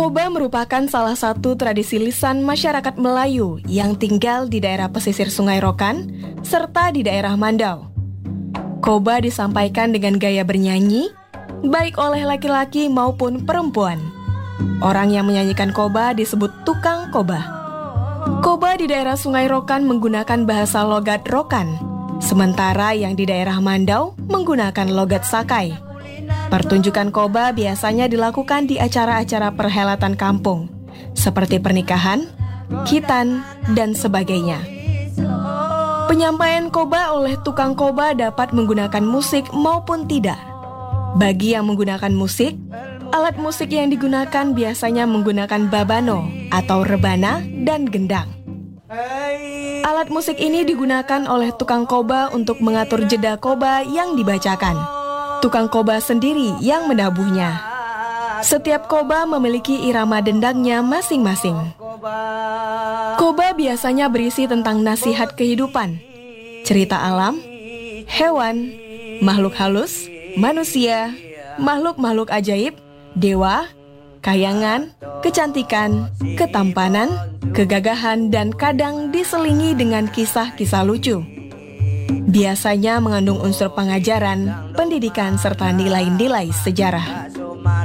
Koba merupakan salah satu tradisi lisan masyarakat Melayu yang tinggal di daerah pesisir Sungai Rokan serta di daerah Mandau. Koba disampaikan dengan gaya bernyanyi, baik oleh laki-laki maupun perempuan. Orang yang menyanyikan koba disebut tukang koba. Koba di daerah Sungai Rokan menggunakan bahasa logat Rokan, sementara yang di daerah Mandau menggunakan logat Sakai. Pertunjukan koba biasanya dilakukan di acara-acara perhelatan kampung, seperti pernikahan, khitan, dan sebagainya. Penyampaian koba oleh tukang koba dapat menggunakan musik maupun tidak. Bagi yang menggunakan musik, alat musik yang digunakan biasanya menggunakan babano atau rebana dan gendang. Alat musik ini digunakan oleh tukang koba untuk mengatur jeda koba yang dibacakan. Tukang koba sendiri yang menabuhnya. Setiap koba memiliki irama dendangnya masing-masing. Koba biasanya berisi tentang nasihat kehidupan, cerita alam, hewan, makhluk halus, manusia, makhluk-makhluk ajaib, dewa, kayangan, kecantikan, ketampanan, kegagahan, dan kadang diselingi dengan kisah-kisah lucu. Biasanya mengandung unsur pengajaran, pendidikan, serta nilai-nilai sejarah.